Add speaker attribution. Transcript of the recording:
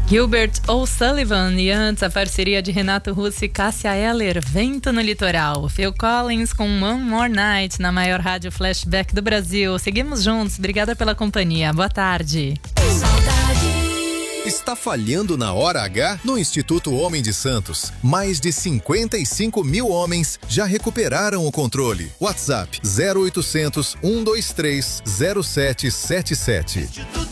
Speaker 1: Gilbert O'Sullivan e antes a parceria de Renato Russo e Cássia Eller, Vento no Litoral. Phil Collins com One More Night na maior rádio flashback do Brasil. Seguimos juntos, obrigada pela companhia, boa tarde.
Speaker 2: Está falhando na hora H? No Instituto Homem de Santos, mais de 55 mil homens já recuperaram o controle. WhatsApp 0800 123 0777.